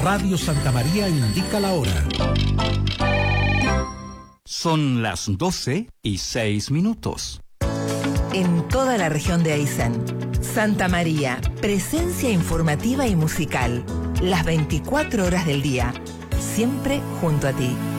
Radio Santa María indica la hora. Son las 12:06. En toda la región de Aysén, Santa María, presencia informativa y musical, las 24 horas del día, siempre junto a ti.